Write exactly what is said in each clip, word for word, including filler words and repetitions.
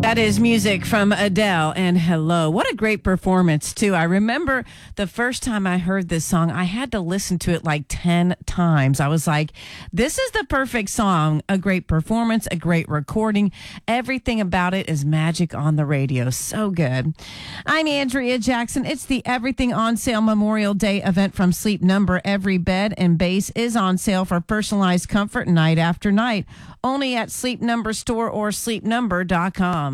That is music from Adele and Hello. What a great performance, too. I remember the first time I heard this song, I had to listen to it like ten times. I was like, this is the perfect song. A great performance, a great recording. Everything about it is magic on the radio. So good. I'm Andrea Jackson. It's the Everything on Sale Memorial Day event from Sleep Number. Every bed and base is on sale for personalized comfort night after night. Only at Sleep Number Store or sleep number dot com.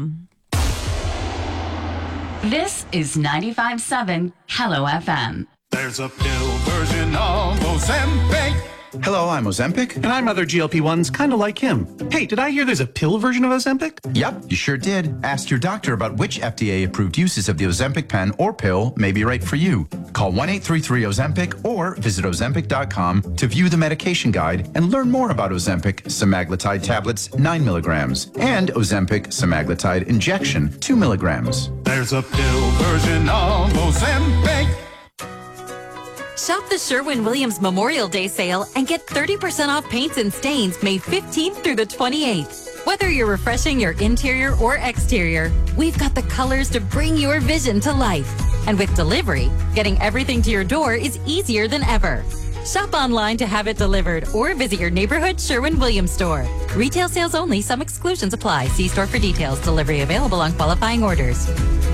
This is ninety-five point seven Hello F M. There's a pill version of Ozempic. Hello, I'm Ozempic. And I'm other G L P ones, kind of like him. Hey, did I hear there's a pill version of Ozempic? Yep, you sure did. Ask your doctor about which F D A-approved uses of the Ozempic pen or pill may be right for you. Call one eight three three Ozempic or visit ozempic dot com to view the medication guide and learn more about Ozempic semaglutide tablets, nine milligrams, and Ozempic semaglutide injection, two milligrams. There's a pill version of Ozempic. Shop the Sherwin-Williams Memorial Day sale and get thirty percent off paints and stains May fifteenth through the twenty-eighth. Whether you're refreshing your interior or exterior, we've got the colors to bring your vision to life. And with delivery, getting everything to your door is easier than ever. Shop online to have it delivered or visit your neighborhood Sherwin-Williams store. Retail sales only. Some exclusions apply. See store for details. Delivery available on qualifying orders.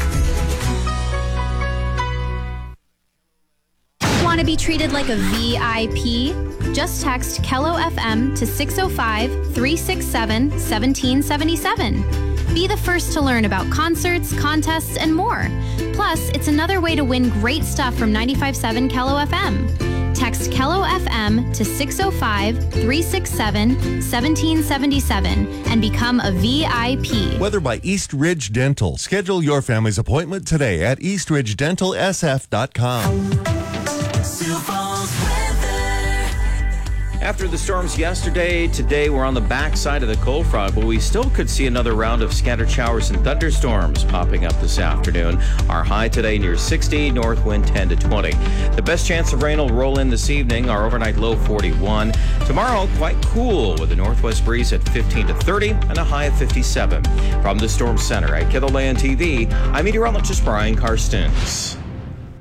Want to be treated like a V I P? Just text Kello F M to six oh five, three six seven, one seven seven seven. Be the first to learn about concerts, contests, and more. Plus, it's another way to win great stuff from ninety-five point seven Kello F M. Text Kello F M to six oh five, three six seven, one seven seven seven and become a V I P. Weather by East Ridge Dental. Schedule your family's appointment today at east ridge dental s f dot com. After the storms yesterday, today we're on the backside of the cold front, but we still could see another round of scattered showers and thunderstorms popping up this afternoon. Our high today near sixty, north wind ten to twenty. The best chance of rain will roll in this evening, our overnight low forty-one. Tomorrow, quite cool with a northwest breeze at fifteen to thirty and a high of fifty-seven. From the Storm Center at K L A N T V, I'm meteorologist Brian Karstens.